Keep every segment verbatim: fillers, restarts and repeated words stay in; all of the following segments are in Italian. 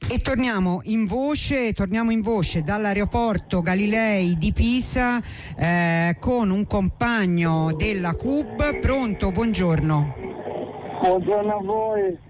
E torniamo in voce, torniamo in voce dall'aeroporto Galilei di Pisa eh, con un compagno della C U B. Pronto, buongiorno. Buongiorno a voi.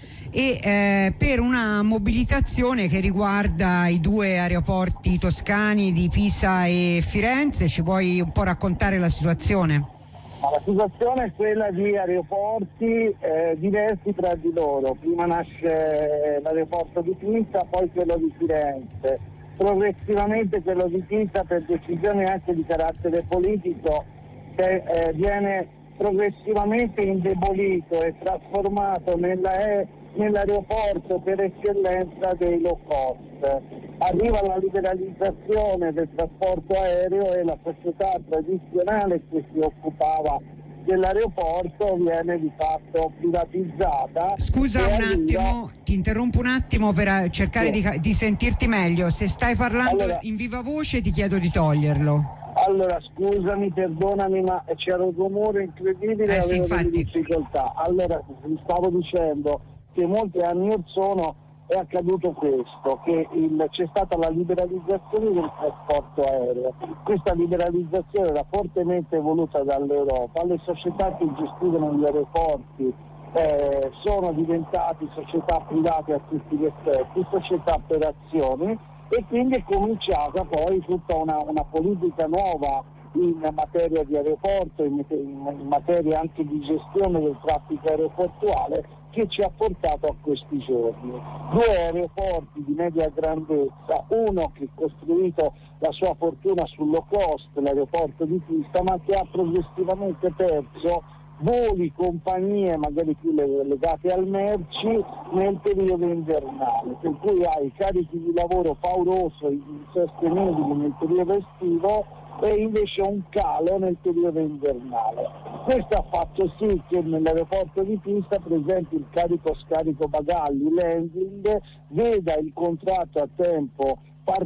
E eh, per una mobilitazione che riguarda i due aeroporti toscani di Pisa e Firenze, ci puoi un po' raccontare la situazione? La situazione è quella di aeroporti eh, diversi tra di loro. Prima nasce l'aeroporto di Pisa, poi quello di Firenze. Progressivamente quello di Pisa, per decisione anche di carattere politico, che, eh, viene progressivamente indebolito e trasformato nella, eh, nell'aeroporto per eccellenza dei low cost. Arriva la liberalizzazione del trasporto aereo e la società tradizionale che si occupava dell'aeroporto viene di fatto privatizzata. Scusa un arriva... attimo, ti interrompo un attimo per cercare sì. di, di sentirti meglio. Se stai parlando allora, in viva voce ti chiedo di toglierlo. Allora, scusami, perdonami, ma c'era un rumore incredibile e eh, sì, avevo infatti. delle difficoltà. Allora, vi stavo dicendo che molti anni or sono è accaduto questo, che il, c'è stata la liberalizzazione del trasporto aereo. Questa liberalizzazione era fortemente voluta dall'Europa. Le società che gestivano gli aeroporti eh, sono diventate società private a tutti gli effetti, società per azioni, e quindi è cominciata poi tutta una, una politica nuova in materia di aeroporto, in, in materia anche di gestione del traffico aeroportuale, che ci ha portato a questi giorni. Due aeroporti di media grandezza, uno che ha costruito la sua fortuna sul low cost, l'aeroporto di Pisa, ma che ha progressivamente perso voli, compagnie magari più legate al merci nel periodo invernale, per cui hai carichi di lavoro pauroso, insostenibili nel periodo estivo e invece un calo nel periodo invernale. Questo ha fatto sì che nell'aeroporto di Pisa, per esempio, il carico-scarico bagagli, l'handling, veda il contratto a tempo,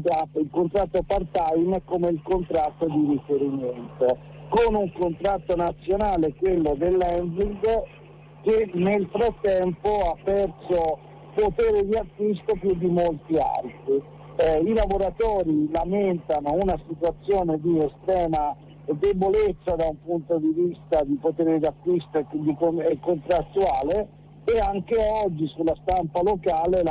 il contratto part-time come il contratto di riferimento, con un contratto nazionale, quello dell'handling, che nel frattempo ha perso potere di acquisto più di molti altri. Eh, I lavoratori lamentano una situazione di estrema debolezza da un punto di vista di potere d'acquisto e, di, e contrattuale, e anche oggi sulla stampa locale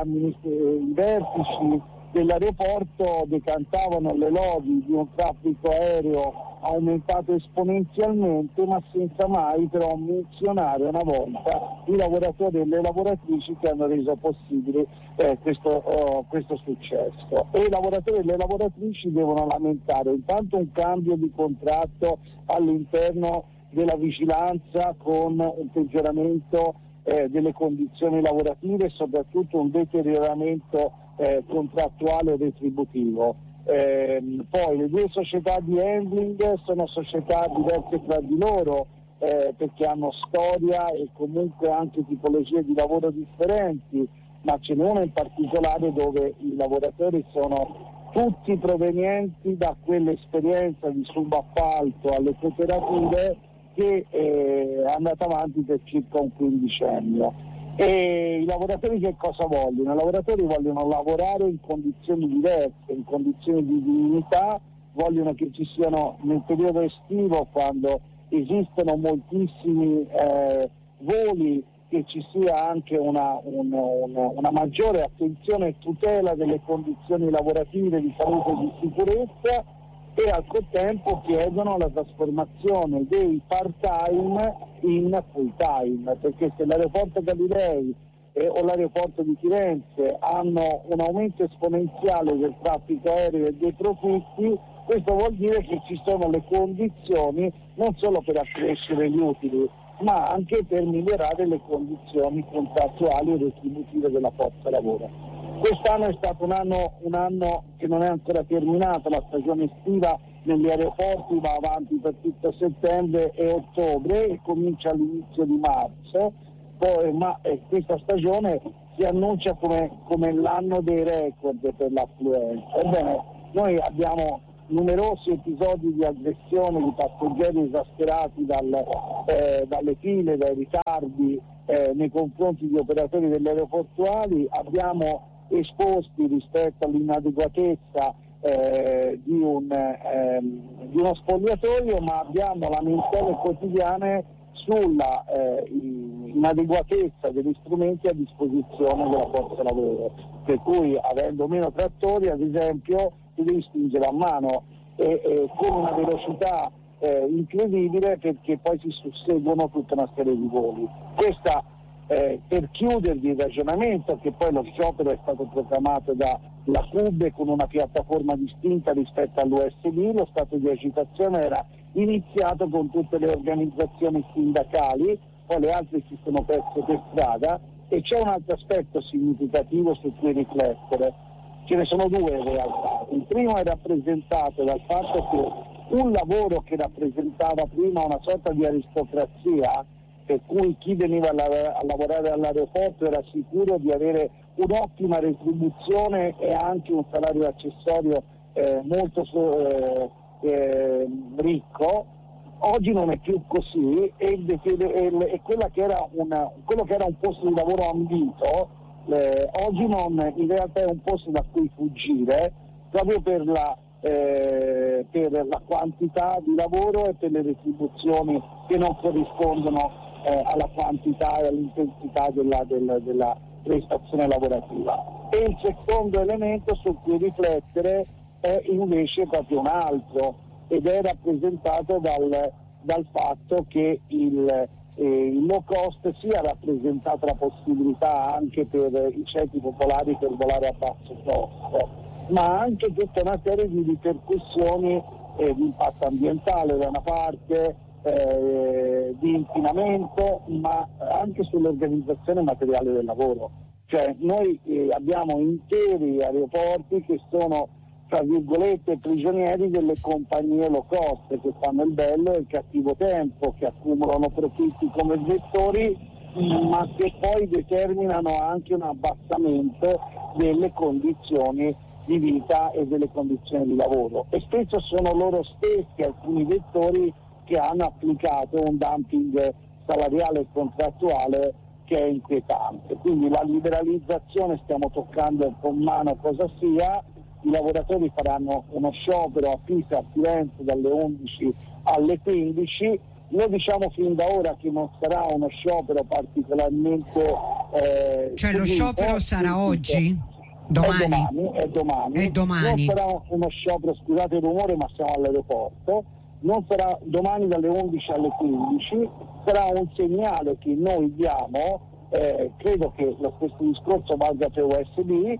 i vertici dell'aeroporto decantavano le lodi di un traffico aereo aumentato esponenzialmente, ma senza mai però menzionare una volta i lavoratori e le lavoratrici che hanno reso possibile eh, questo, oh, questo successo. E i lavoratori e le lavoratrici devono lamentare intanto un cambio di contratto all'interno della vigilanza, con un peggioramento eh, delle condizioni lavorative e soprattutto un deterioramento eh, contrattuale e retributivo. Eh, poi le due società di handling sono società diverse tra di loro, eh, perché hanno storia e comunque anche tipologie di lavoro differenti, ma ce n'è una in particolare dove i lavoratori sono tutti provenienti da quell'esperienza di subappalto alle cooperative che eh, è andata avanti per circa un quindicennio. E i lavoratori che cosa vogliono? I lavoratori vogliono lavorare in condizioni diverse, in condizioni di dignità, vogliono che ci siano nel periodo estivo, quando esistono moltissimi eh, voli, che ci sia anche una, un, una, una maggiore attenzione e tutela delle condizioni lavorative, di salute e di sicurezza, e al contempo chiedono la trasformazione dei part-time in full-time, perché se l'aeroporto Galilei eh, o l'aeroporto di Firenze hanno un aumento esponenziale del traffico aereo e dei profitti, questo vuol dire che ci sono le condizioni non solo per accrescere gli utili, ma anche per migliorare le condizioni contrattuali e retributive della forza lavoro. Quest'anno è stato un anno, un anno che non è ancora terminato, la stagione estiva negli aeroporti va avanti per tutto settembre e ottobre e comincia all'inizio di marzo, poi, ma eh, questa stagione si annuncia come, come l'anno dei record per l'affluenza. Ebbene, noi abbiamo numerosi episodi di aggressione di passeggeri esasperati dal, eh, dalle file, dai ritardi eh, nei confronti di operatori delle aeroportuali. Abbiamo esposti rispetto all'inadeguatezza eh, di, un, ehm, di uno spogliatoio, ma abbiamo lamentele quotidiane sulla eh, inadeguatezza degli strumenti a disposizione della forza lavoro, per cui avendo meno trattori, ad esempio, si devi spingere a mano e, e con una velocità eh, incredibile, perché poi si susseguono tutta una serie di voli. Questa eh, per chiudervi il ragionamento, che poi lo sciopero è stato proclamato dalla CUB con una piattaforma distinta rispetto all'U S B, lo stato di agitazione era iniziato con tutte le organizzazioni sindacali, poi le altre si sono perse per strada, e c'è un altro aspetto significativo su cui riflettere. Ce ne sono due in realtà. Il primo è rappresentato dal fatto che un lavoro che rappresentava prima una sorta di aristocrazia, per cui chi veniva a lavorare all'aeroporto era sicuro di avere un'ottima retribuzione e anche un salario accessorio eh, molto eh, eh, ricco, oggi non è più così, e, e, e quella che era una, quello che era un posto di lavoro ambito, eh, oggi non, in realtà è un posto da cui fuggire, proprio per la, eh, per la quantità di lavoro e per le retribuzioni che non corrispondono eh, alla quantità e all'intensità della, della, della prestazione lavorativa. E il secondo elemento su cui riflettere è invece proprio un altro, ed è rappresentato dal, dal fatto che il, eh, il low cost sia rappresentato la possibilità anche per i ceti popolari per volare a basso costo, ma anche tutta una serie di ripercussioni eh, di impatto ambientale da una parte, eh, di inquinamento, ma anche sull'organizzazione materiale del lavoro. Cioè noi eh, abbiamo interi aeroporti che sono, tra virgolette, prigionieri delle compagnie low cost, che fanno il bello e il cattivo tempo, che accumulano profitti come gestori, ma che poi determinano anche un abbassamento delle condizioni di vita e delle condizioni di lavoro. E spesso sono loro stessi, alcuni vettori, che hanno applicato un dumping salariale e contrattuale che è inquietante. Quindi la liberalizzazione, stiamo toccando con mano cosa sia. I lavoratori faranno uno sciopero a Pisa, a Firenze, dalle undici alle quindici. Noi diciamo fin da ora che non sarà uno sciopero particolarmente eh, cioè lo sciopero sarà oggi? Domani? È domani, è domani. È domani. Non sarà uno sciopero, scusate il rumore, ma siamo all'aeroporto. Non sarà domani dalle undici alle quindici, sarà un segnale che noi diamo, eh, credo che lo stesso discorso valga per U S B.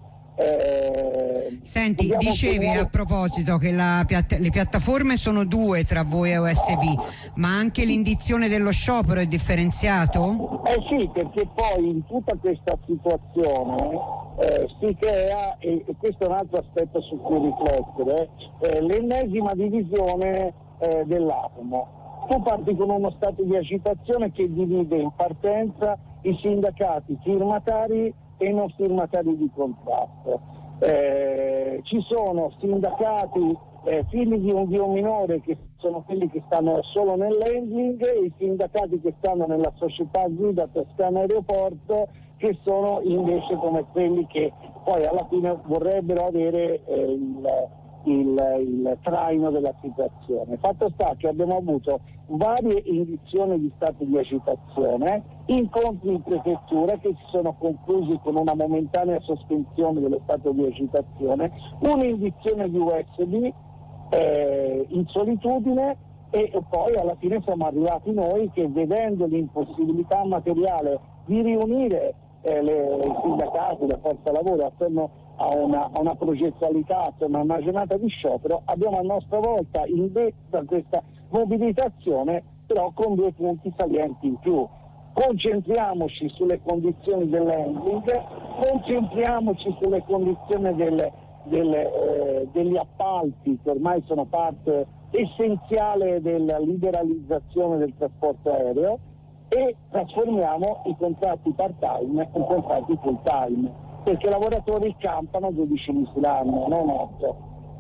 Eh, Senti, dicevi tenere... a proposito che la piatta... le piattaforme sono due tra voi e U S B, ma anche l'indizione dello sciopero è differenziato? Eh sì, perché poi in tutta questa situazione eh, si crea, e, e questo è un altro aspetto su cui riflettere, eh, l'ennesima divisione eh, dell'atomo. Tu parti con uno stato di agitazione che divide in partenza i sindacati firmatari e i non firmatari di contratto. Eh, ci sono sindacati eh, figli di un, di un minore, che sono quelli che stanno solo nell'handling, e i sindacati che stanno nella società guida Toscana Aeroporto, che sono invece come quelli che poi alla fine vorrebbero avere eh, il Il, il traino della situazione. Fatto sta che abbiamo avuto varie indizioni di stato di agitazione, incontri in prefettura che si sono conclusi con una momentanea sospensione dello stato di agitazione, un'indizione di U S B eh, in solitudine, e poi alla fine siamo arrivati noi che, vedendo l'impossibilità materiale di riunire eh, le, i sindacati, la forza lavoro attorno a una, a una progettualità, attorno a una giornata di sciopero, abbiamo a nostra volta indetta questa mobilitazione, però con due punti salienti in più. Concentriamoci sulle condizioni dell'handling, concentriamoci sulle condizioni delle, delle, eh, degli appalti, che ormai sono parte essenziale della liberalizzazione del trasporto aereo, e trasformiamo i contratti part-time in contratti full-time, perché i lavoratori campano dodici mesi l'anno, non otto.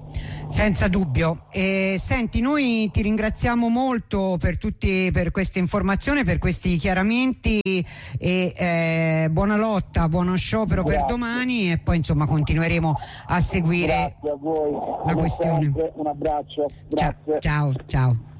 Senza dubbio. Eh, senti, noi ti ringraziamo molto per tutti, per queste informazioni, per questi chiaramenti e eh, buona lotta, buono sciopero Grazie. per domani e poi insomma continueremo a seguire Grazie a voi. la questione. Un abbraccio. Grazie. Ciao, ciao. ciao.